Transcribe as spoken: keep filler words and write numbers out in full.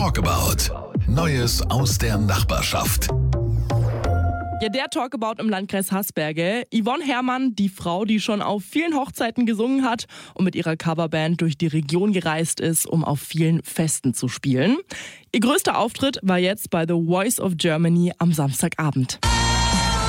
Talkabout. Neues aus der Nachbarschaft. Ja, der Talkabout im Landkreis Hasberge. Yvonne Herrmann, die Frau, die schon auf vielen Hochzeiten gesungen hat und mit ihrer Coverband durch die Region gereist ist, um auf vielen Festen zu spielen. Ihr größter Auftritt war jetzt bei The Voice of Germany am Samstagabend.